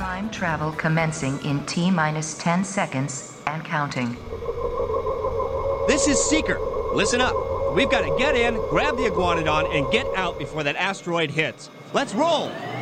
Time travel commencing in T-minus 10 seconds and counting. This is Seeker. Listen up. We've got to get in, grab the Iguanodon, and get out before that asteroid hits. Let's roll!